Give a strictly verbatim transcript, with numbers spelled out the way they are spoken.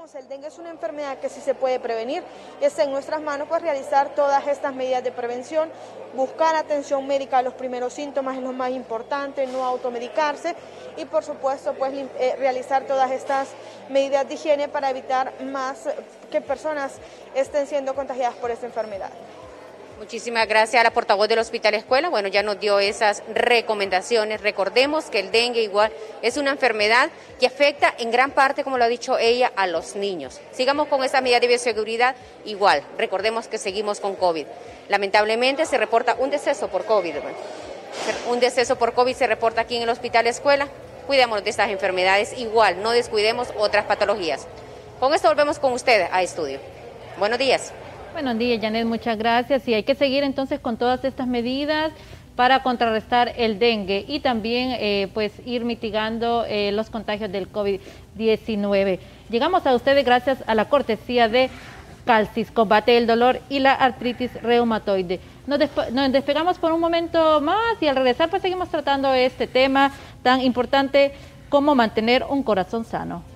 sabemos, el dengue es una enfermedad que sí se puede prevenir. Está en nuestras manos pues realizar todas estas medidas de prevención, buscar atención médica a los primeros síntomas es lo más importante, no automedicarse y por supuesto pues eh, realizar todas estas medidas de higiene para evitar más que personas estén siendo contagiadas por esta enfermedad. Muchísimas gracias a la portavoz del Hospital Escuela. Bueno, ya nos dio esas recomendaciones. Recordemos que el dengue igual es una enfermedad que afecta en gran parte, como lo ha dicho ella, a los niños. Sigamos con esa medida de bioseguridad igual. Recordemos que seguimos con COVID. Lamentablemente se reporta un deceso por COVID. Bueno, un deceso por COVID se reporta aquí en el Hospital Escuela. Cuidémonos de estas enfermedades igual, no descuidemos otras patologías. Con esto volvemos con ustedes a estudio. Buenos días. Buenos días, Janet, muchas gracias. Y hay que seguir entonces con todas estas medidas para contrarrestar el dengue y también eh, pues ir mitigando eh, los contagios del COVID diecinueve. Llegamos a ustedes gracias a la cortesía de Calcis, combate el dolor y la artritis reumatoide. Nos, despe nos despegamos por un momento más y al regresar pues seguimos tratando este tema tan importante como mantener un corazón sano.